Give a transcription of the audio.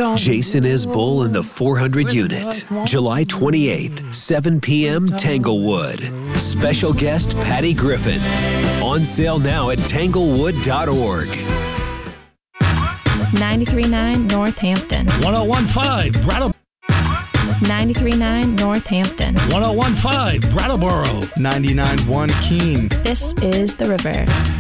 Jason Isbell and the 400 Unit. July 28th, 7 p.m., Tanglewood. Special guest Patty Griffin. On sale now at tanglewood.org. 93.9 Northampton. 101.5 Brattleboro. 93.9 Northampton. 101.5 Brattleboro. 99.1 Keene. This is The River.